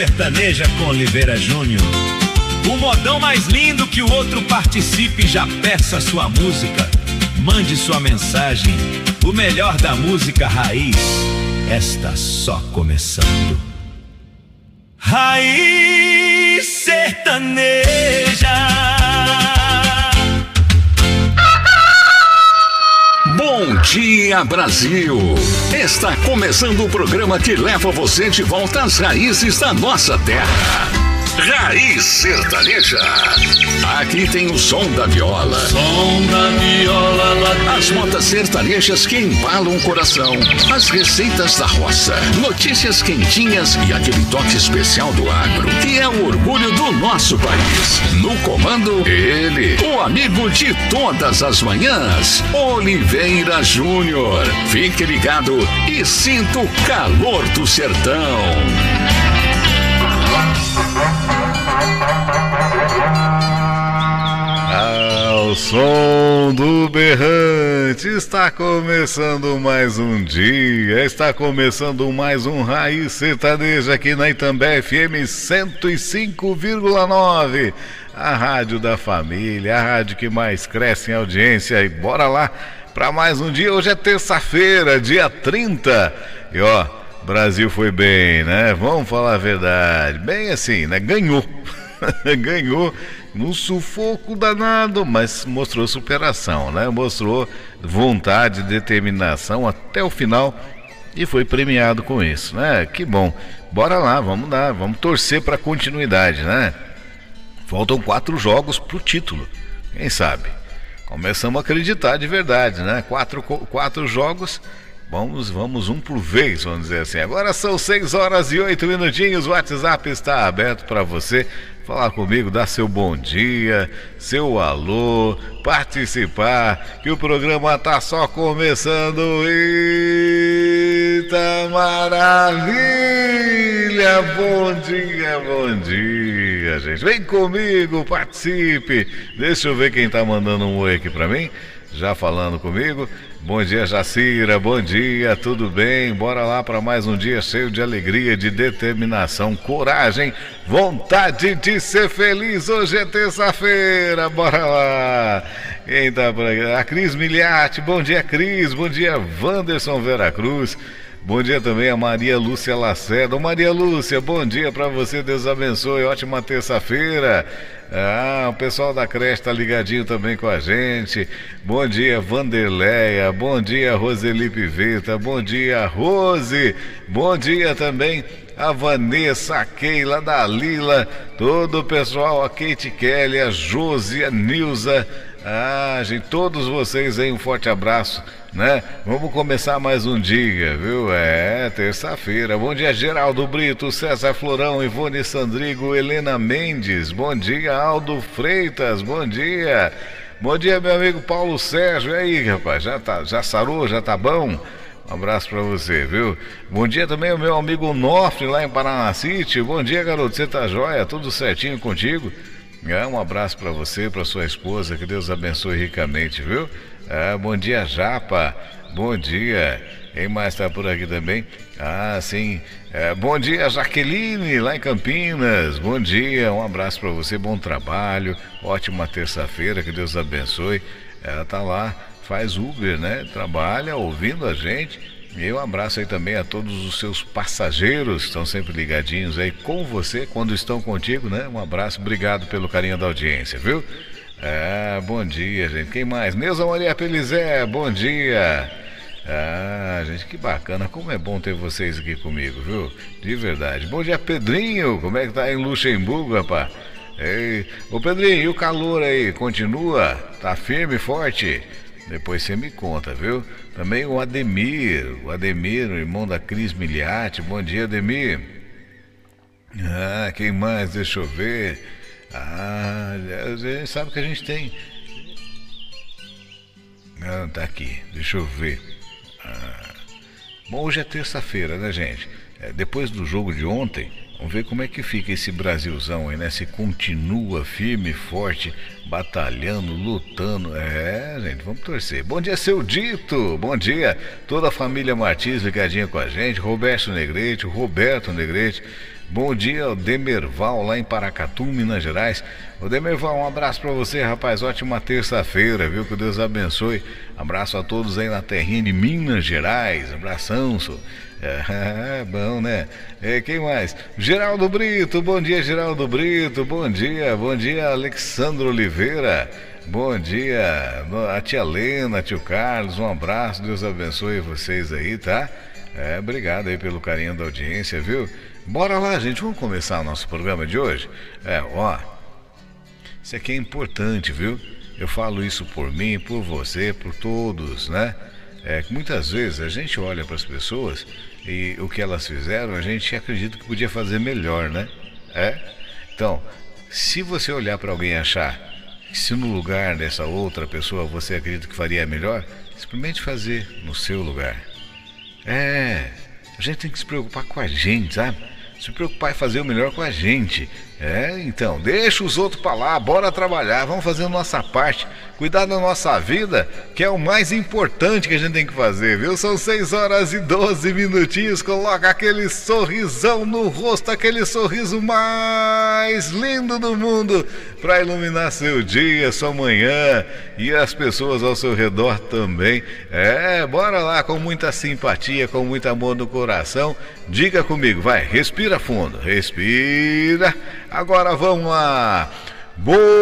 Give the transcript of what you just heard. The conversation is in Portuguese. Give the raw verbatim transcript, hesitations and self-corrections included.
Sertaneja com Oliveira Júnior. O modão mais lindo que o outro participe, já peça sua música. Mande sua mensagem. O melhor da música raiz está só começando. Raiz Sertaneja. Bom dia, Brasil! Está começando o programa que leva você de volta às raízes da nossa terra. Raiz Sertaneja. Aqui tem o som da viola. Som da viola lá. As modas sertanejas que embalam o coração. As receitas da roça. Notícias quentinhas e aquele toque especial do agro, que é o orgulho do nosso país. No comando, ele, o amigo de todas as manhãs, Oliveira Júnior. Fique ligado e sinta o calor do sertão. Ao som do berrante, está começando mais um dia, está começando mais um Raiz Sertaneja aqui na Itambé F M cento e cinco vírgula nove, a rádio da família, a rádio que mais cresce em audiência. E bora lá para mais um dia. Hoje é terça-feira, dia trinta, e ó, Brasil foi bem, né? Vamos falar a verdade, bem assim, né? Ganhou. Ganhou num sufoco danado, mas mostrou superação, né? Mostrou vontade, determinação até o final e foi premiado com isso, né? Que bom. Bora lá, vamos lá, vamos torcer para continuidade, né? Faltam quatro jogos pro título, quem sabe? Começamos a acreditar de verdade, né? Quatro, quatro jogos. Vamos, vamos um por vez, vamos dizer assim. Agora são seis horas e oito minutinhos. O WhatsApp está aberto para você falar comigo, dar seu bom dia, seu alô, participar, que o programa tá só começando. Eita maravilha! Bom dia, bom dia, gente. Vem comigo, participe. Deixa eu ver quem tá mandando um oi aqui para mim, já falando comigo. Bom dia, Jacira, bom dia, tudo bem? Bora lá para mais um dia cheio de alegria, de determinação, coragem, vontade de ser feliz. Hoje é terça-feira, bora lá. Quem tá por aqui? A Cris Miliati, bom dia, Cris, bom dia, Wanderson Veracruz. Bom dia também a Maria Lúcia Lacerda. Ô Maria Lúcia, bom dia para você, Deus abençoe, ótima terça-feira. Ah, o pessoal da creche tá ligadinho também com a gente. Bom dia, Vanderleia. Bom dia, Roseli Piveta. Bom dia, Rose. Bom dia também a Vanessa, a Keila, da Lila, todo o pessoal, a Kate Kelly, a Josi, a Nilza. Ah, gente, todos vocês aí, um forte abraço, né? Vamos começar mais um dia, viu? É, terça-feira. Bom dia, Geraldo Brito, César Florão, Ivone Sandrigo, Helena Mendes. Bom dia, Aldo Freitas. Bom dia. Bom dia, meu amigo Paulo Sérgio. E aí, rapaz, já tá, já sarou, já tá bom? Um abraço pra você, viu? Bom dia também ao meu amigo Nofre, lá em Paranacite. Bom dia, garoto, você tá joia? Tudo certinho contigo? É, um abraço para você, para sua esposa, que Deus abençoe ricamente, viu? É, bom dia, Japa, bom dia. Quem mais está por aqui também? Ah, sim. É, bom dia, Jaqueline, lá em Campinas. Bom dia, um abraço para você, bom trabalho, ótima terça-feira, que Deus abençoe. Ela tá lá, faz Uber, né? Trabalha ouvindo a gente. E um abraço aí também a todos os seus passageiros que estão sempre ligadinhos aí com você, quando estão contigo, né? Um abraço, obrigado pelo carinho da audiência, viu? É, bom dia, gente. Quem mais? Neuza Maria Pelizé, bom dia. Ah, gente, que bacana, como é bom ter vocês aqui comigo, viu? De verdade. Bom dia, Pedrinho, como é que tá em Luxemburgo, rapaz? Ei, ô Pedrinho, e o calor aí, continua? Tá firme e forte? Depois você me conta, viu? Também o Ademir, o Ademir, o irmão da Cris Miliati. Bom dia, Ademir. Ah, quem mais? Deixa eu ver. Ah, a gente sabe que a gente tem. Ah, tá aqui, deixa eu ver. Ah. Bom, hoje é terça-feira, né, gente? É, depois do jogo de ontem, vamos ver como é que fica esse Brasilzão aí, né? Se continua firme, forte, batalhando, lutando. É, gente, vamos torcer. Bom dia, seu Dito. Bom dia. Toda a família Martins ligadinha com a gente. Roberto Negrete, Roberto Negrete. Bom dia, o Demerval, lá em Paracatu, Minas Gerais. O Demerval, um abraço pra você, rapaz. Ótima terça-feira, viu? Que Deus abençoe. Abraço a todos aí na terrinha de Minas Gerais. Abração, só. É, bom, né? É, quem mais? Geraldo Brito, bom dia, Geraldo Brito. Bom dia, bom dia, Alexandre Oliveira. Bom dia, a tia Lena, tio Carlos. Um abraço, Deus abençoe vocês aí, tá? É, obrigado aí pelo carinho da audiência, viu? Bora lá, gente, vamos começar o nosso programa de hoje? É, ó, isso aqui é importante, viu? Eu falo isso por mim, por você, por todos, né? É que muitas vezes a gente olha para as pessoas e o que elas fizeram, a gente acredita que podia fazer melhor, né? É? Então, se você olhar para alguém e achar que se no lugar dessa outra pessoa você acredita que faria melhor, experimente fazer no seu lugar. É, a gente tem que se preocupar com a gente, sabe? Se preocupar em fazer o melhor com a gente. É, então, deixa os outros pra lá, bora trabalhar, vamos fazer a nossa parte, cuidar da nossa vida, que é o mais importante que a gente tem que fazer, viu? São seis horas e doze minutinhos, coloca aquele sorrisão no rosto, aquele sorriso mais lindo do mundo, pra iluminar seu dia, sua manhã e as pessoas ao seu redor também. É, bora lá com muita simpatia, com muito amor no coração. Diga comigo, vai, respira fundo, respira. Agora vamos lá. Boa